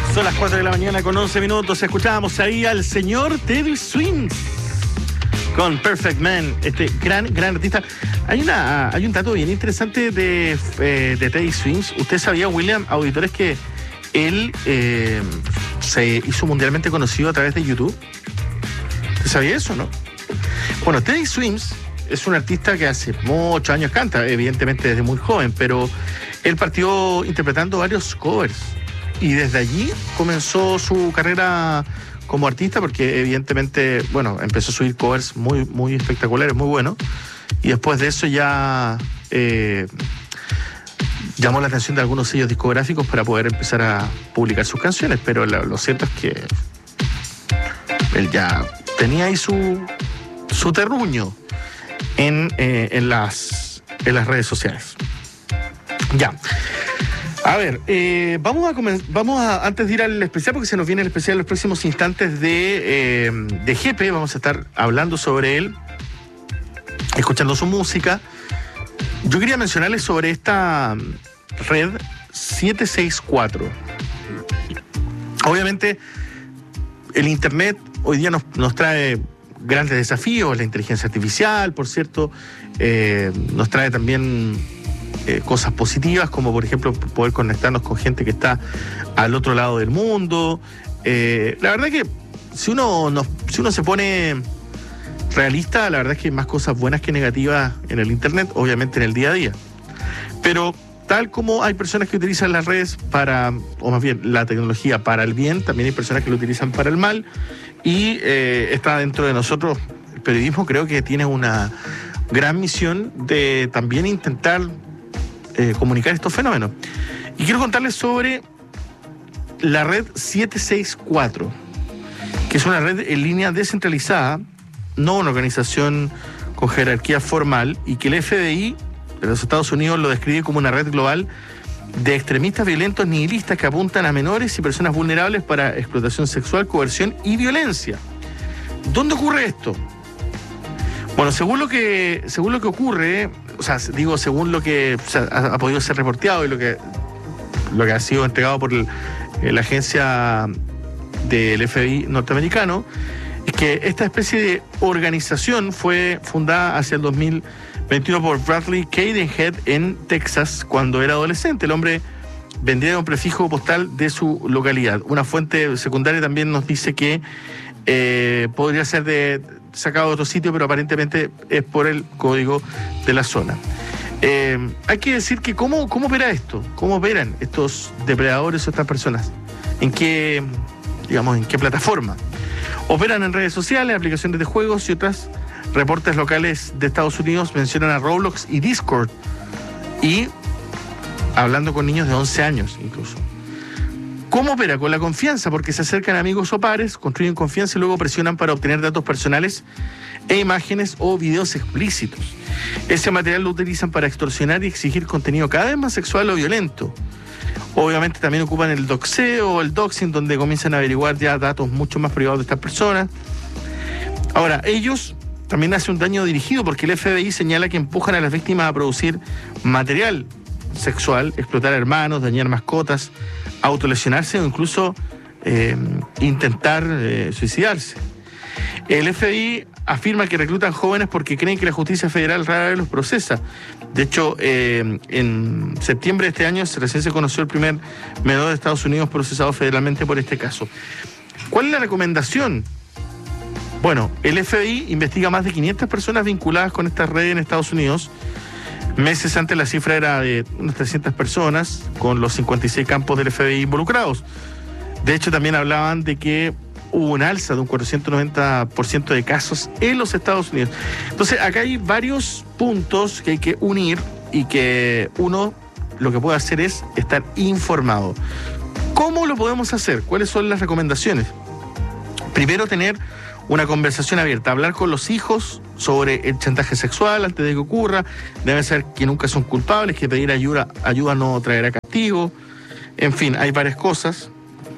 Son las 4 de la mañana con 11 minutos. Escuchábamos ahí al señor Teddy Swims con Perfect Man, este gran artista. Hay un dato bien interesante de Teddy Swims. ¿Usted sabía, William, auditores, que él se hizo mundialmente conocido a través de YouTube? ¿Usted sabía eso, no? Bueno, Teddy Swims es un artista que hace muchos años canta, evidentemente desde muy joven, pero él partió interpretando varios covers. Y desde allí comenzó su carrera como artista, porque evidentemente, bueno, empezó a subir covers muy espectaculares, muy buenos. Y después de eso ya llamó la atención de algunos sellos discográficos para poder empezar a publicar sus canciones. Pero lo cierto es que él ya tenía ahí su terruño en las redes sociales. Ya. A ver, vamos a antes de ir al especial, porque se nos viene el especial en los próximos instantes de Jepe. Vamos a estar hablando sobre él, escuchando su música. Yo quería mencionarles sobre esta red 764. Obviamente, el Internet hoy día nos trae grandes desafíos. La inteligencia artificial, por cierto, nos trae también cosas positivas, como por ejemplo poder conectarnos con gente que está al otro lado del mundo. La verdad que si uno se pone realista, la verdad es que hay más cosas buenas que negativas en el Internet, obviamente en el día a día. Pero tal como hay personas que utilizan las redes o más bien la tecnología para el bien, también hay personas que lo utilizan para el mal. Y está dentro de nosotros, el periodismo creo que tiene una gran misión de también intentar comunicar estos fenómenos. Y quiero contarles sobre la red 764, que es una red en línea descentralizada, no una organización con jerarquía formal, y que el FBI de los Estados Unidos lo describe como una red global de extremistas violentos nihilistas que apuntan a menores y personas vulnerables para explotación sexual, coerción y violencia. ¿Dónde ocurre esto? Bueno, según lo que ocurre, o sea, digo, según lo que ha podido ser reporteado y lo que ha sido entregado por la agencia del FBI norteamericano, es que esta especie de organización fue fundada hacia el 2021 por Bradley Cadenhead en Texas cuando era adolescente. El hombre vendía un prefijo postal de su localidad. Una fuente secundaria también nos dice que podría ser sacado de otro sitio, pero aparentemente es por el código de la zona. Hay que decir que ¿cómo opera esto? ¿Cómo operan estos depredadores o estas personas? ¿En qué plataforma? Operan en redes sociales, aplicaciones de juegos y otras. Reportes locales de Estados Unidos mencionan a Roblox y Discord, y hablando con niños de 11 años incluso. ¿Cómo opera? Con la confianza, porque se acercan amigos o pares, construyen confianza y luego presionan para obtener datos personales e imágenes o videos explícitos. Ese material lo utilizan para extorsionar y exigir contenido cada vez más sexual o violento. Obviamente también ocupan el doxeo o el doxing, donde comienzan a averiguar ya datos mucho más privados de estas personas. Ahora, ellos también hacen un daño dirigido, porque el FBI señala que empujan a las víctimas a producir material sexual, explotar hermanos, dañar mascotas, autolesionarse o incluso intentar suicidarse. El FBI afirma que reclutan jóvenes porque creen que la justicia federal rara vez los procesa. De hecho, en septiembre de este año recién se conoció el primer menor de Estados Unidos procesado federalmente por este caso. ¿Cuál es la recomendación? Bueno, el FBI investiga más de 500 personas vinculadas con esta red en Estados Unidos. Meses antes la cifra era de unas 300 personas, con los 56 campos del FBI involucrados. De hecho, también hablaban de que hubo un alza de un 490% de casos en los Estados Unidos. Entonces, acá hay varios puntos que hay que unir, y que uno lo que puede hacer es estar informado. ¿Cómo lo podemos hacer? ¿Cuáles son las recomendaciones? Primero, tener una conversación abierta, hablar con los hijos sobre el chantaje sexual antes de que ocurra. Deben saber que nunca son culpables, que pedir ayuda no traerá castigo. En fin, hay varias cosas.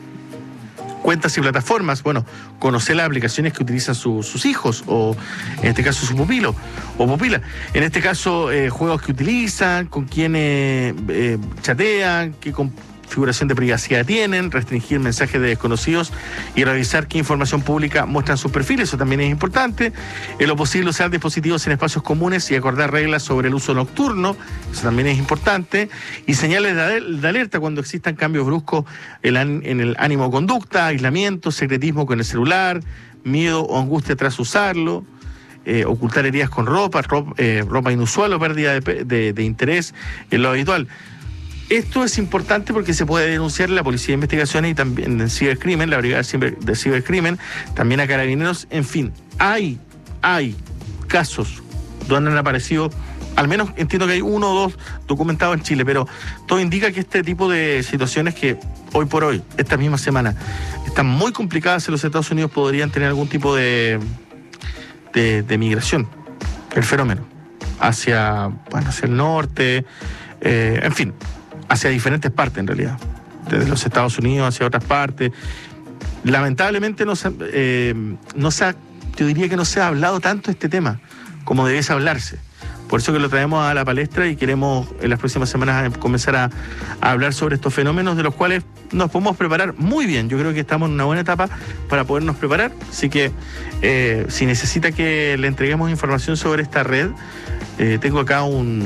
Cuentas y plataformas, bueno, conocer las aplicaciones que utilizan sus hijos, o en este caso su pupilo o pupila. En este caso, juegos que utilizan, con quién chatean, qué configuración de privacidad tienen, restringir mensajes de desconocidos y revisar qué información pública muestran sus perfiles, eso también es importante. En lo posible usar dispositivos en espacios comunes y acordar reglas sobre el uso nocturno, eso también es importante. Y señales de alerta cuando existan cambios bruscos en el ánimo o conducta, aislamiento, secretismo con el celular, miedo o angustia tras usarlo. Ocultar heridas con ropa inusual o pérdida de interés en lo habitual. Esto es importante porque se puede denunciar en la Policía de Investigaciones y también en Cibercrimen, la Brigada de Cibercrimen, también a Carabineros. En fin, hay casos donde han aparecido, al menos entiendo que hay 1 o 2 documentados en Chile, pero todo indica que este tipo de situaciones que hoy por hoy, esta misma semana, están muy complicadas en los Estados Unidos, podrían tener algún tipo de migración, el fenómeno, hacia el norte, en fin, hacia diferentes partes en realidad, desde los Estados Unidos hacia otras partes. Lamentablemente yo diría que no se ha hablado tanto de este tema como debiese hablarse. Por eso que lo traemos a la palestra y queremos en las próximas semanas comenzar a hablar sobre estos fenómenos de los cuales nos podemos preparar muy bien. Yo creo que estamos en una buena etapa para podernos preparar. Así que si necesita que le entreguemos información sobre esta red, tengo acá una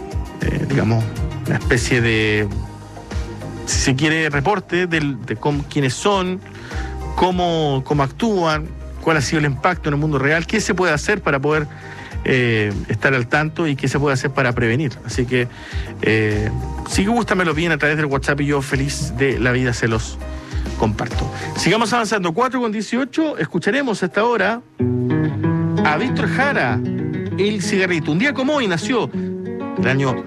especie de, si se quiere, reporte de quiénes son, cómo actúan, cuál ha sido el impacto en el mundo real, qué se puede hacer para poder estar al tanto y qué se puede hacer para prevenir. Así que si gusta me lo piden a través del WhatsApp y yo feliz de la vida se los comparto. Sigamos avanzando. 4:18, escucharemos a esta hora a Víctor Jara, El Cigarrito. Un día como hoy nació, el año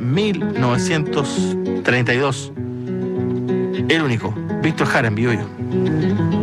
1932, el único Víctor Jara en vivo yo.